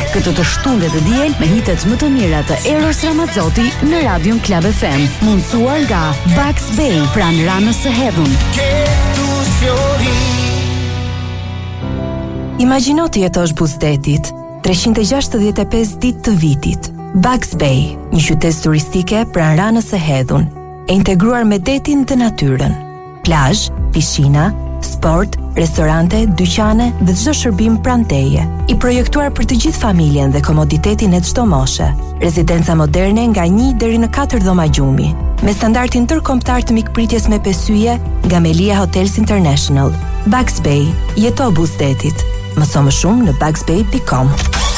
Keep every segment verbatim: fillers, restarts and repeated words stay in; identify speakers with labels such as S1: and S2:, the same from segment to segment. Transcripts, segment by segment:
S1: këtë të shtunde të diel me hitet më të mira të Eros Ramazzotti në Radion Club F M, mundësuar nga Bugs Bay, pranë Ranës së Hedhun.
S2: Imagjino të jetosh buzdetit, treqind e gjashtëdhjetë e pesë ditë të vitit. Bugs Bay, një qytet turistike pranë Ranës së Hedhun, e integruar me detin dhe natyrën. Plazh, piscina, sport, restorante, dyqane dhe çdo shërbim pranë teje. I projektuar për të gjithë familjen dhe komoditetin e çdo moshe. Rezidenca moderne nga një deri në katër dhoma gjumi, me standardin ndërkombëtar të mikpritjes me pesyje nga Melia Hotels International. Bugs Bay, jeto buzdetit. Mëso më shumë në bugs bay dot com.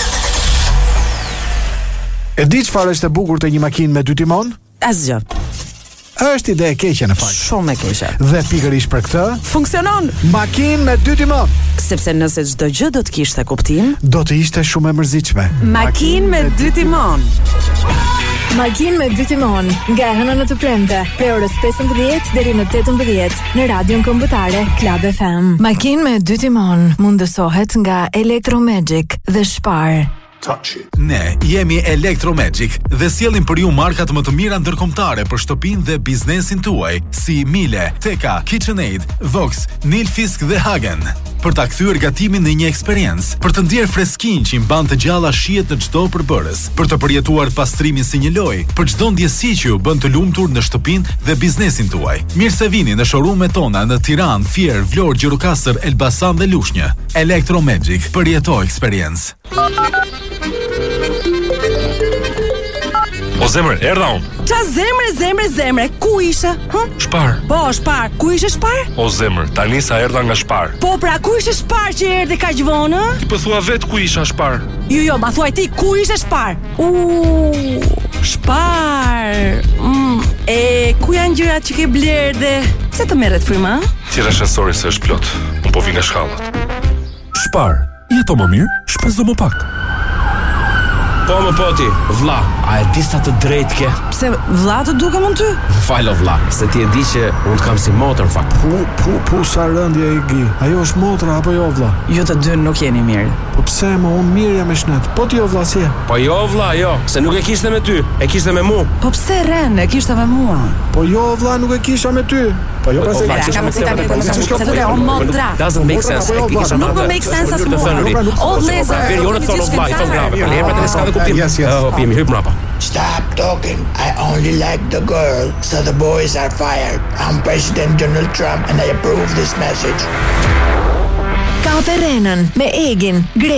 S3: E di çfarë është e bukur te një makinë me dy timon?
S4: Asgjë.
S3: Është ide e keqe në fakt.
S4: Shumë e keqe.
S3: Dhe pikërisht për këtë
S4: funksionon.
S3: Makinë me dy timon.
S4: Sepse nëse çdo gjë do të kishte kuptim,
S3: do të ishte shumë e mërzitshme.
S4: Makinë me dy timon.
S5: Makinë me dy timon, nga e hëna në të premte, prej orës pesëmbëdhjetë deri në tetëmbëdhjetë në Radion Kombëtare Club F M. Makinë me dy timon mundësohet nga Electromagic dhe Spar.
S6: Ne jemi Electromagic dhe sjellim për ju markat më të mira ndërkombëtare për shtëpinë dhe biznesin tuaj, si Miele, Teka, KitchenAid, Vox, Nilfisk dhe Hagen. Për ta kthyer gatimin në një eksperiencë, për të ndier freskinë që i mban të gjalla shihet në çdo përbërës, për të përjetuar pastrimin si një lojë, për çdo ndjesi që ju bën të lumtur në shtëpinë dhe biznesin tuaj. Mirë se vini në showroom-et tona në Tiranë, Fier, Vlorë, Gjirokastër, Elbasan dhe Lushnjë. Electromagic, përjeto eksperiencë.
S7: O zemre, erdha unë.
S4: Qa zemre, zemre, zemre, ku ishe? Hë?
S7: Shpar.
S4: Po, Shpar, ku ishe Shpar?
S7: O zemre, tani sa erdha nga Shpar.
S4: Po, pra, ku ishe Shpar që erdhe ka gjvonë?
S7: Ti po thua vetë ku isha Shpar.
S4: Jo, jo, ma thuaj ti, ku ishe Shpar? Uuu, Shpar. Mm. E, ku janë gjërat që ke blerë dhe... Se të merret fryma?
S7: Tira shesori se është plot. Unë po vi nga shkallët.
S8: Shpar, jeto më mirë, shpezo më pak.
S9: Po më poti, vlla, a e di sa të drejtë ke?
S4: Pse vlla të duke mund ty?
S9: Falo vlla, se ti e di që unë të kam si motër në fakt.
S3: Pu, pu, pu, sa rëndje i gi. Ajo është motra apo jo vlla?
S4: Ju të dy nuk jeni mirë.
S3: Po pse më unë mirë jam e shnet? Po ti jo vlla si?
S9: Po jo vlla, jo, se nuk e kishte me ty, e kishte me mu.
S4: Po pse ren, e kishte me mua?
S3: Po jo vlla, nuk e kisha me ty. Po jo pse e kisha me ty.
S9: Doesn't make sense.
S4: Nuk më make sense as mua. Old laser.
S9: Verionet thonë vlla, i thonë grave. Për leprat e s'ka dhe kuptim.
S3: Yes, yes.
S9: Oh, pimi, hyp mrapa.
S10: Stop talking. I only like the girl, so the boys are fired. I'm President Donald Trump and I approve this message.
S5: Kafe Renën me Egin, Gre